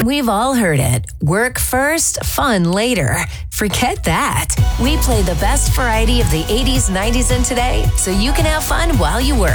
We've all heard it. Work first, fun later. Forget that. We play the best variety of the 80s, 90s, and today so you can have fun while you work.